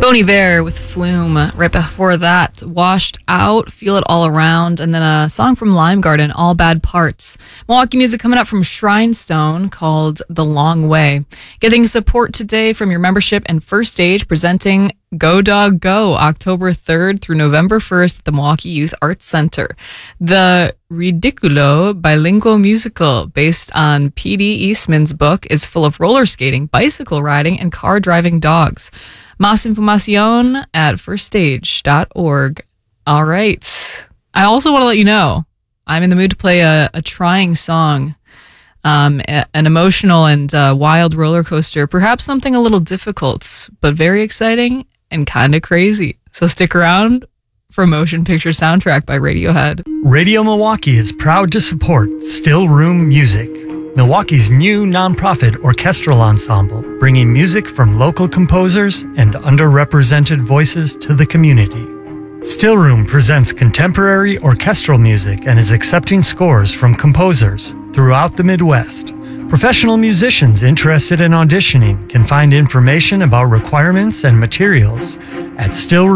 Bon Iver with Flume. Right before that, Washed Out, Feel It All Around, and then a song from Lime Garden, All Bad Parts. Milwaukee music coming up from Shrinestone called The Long Way. Getting support today from your membership and First Stage, presenting Go Dog Go, October 3rd through November 1st at the Milwaukee Youth Arts Center. The Ridiculo bilingual musical, based on P.D. Eastman's book, is full of roller skating, bicycle riding, and car driving dogs. Más información at firststage.org. All right. I also want to let you know, I'm in the mood to play a trying song, an emotional and wild roller coaster, perhaps something a little difficult, but very exciting and kind of crazy. So stick around for Motion Picture Soundtrack by Radiohead. Radio Milwaukee is proud to support Still Room Music, Milwaukee's new nonprofit orchestral ensemble, bringing music from local composers and underrepresented voices to the community. Still Room presents contemporary orchestral music and is accepting scores from composers throughout the Midwest. Professional musicians interested in auditioning can find information about requirements and materials at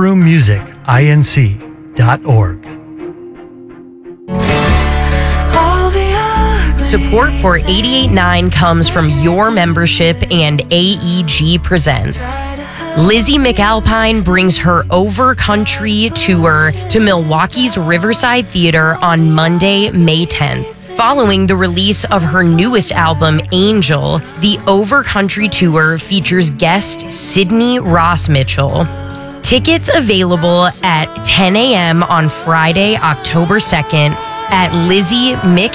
stillroommusicinc.org. Support for 88.9 comes from your membership and AEG Presents. Lizzie McAlpine brings her Overcountry tour to Milwaukee's Riverside Theater on Monday, May 10th. Following the release of her newest album, Angel, the Overcountry tour features guest Sydney Ross Mitchell. Tickets available at 10 a.m. on Friday, October 2nd at Lizzie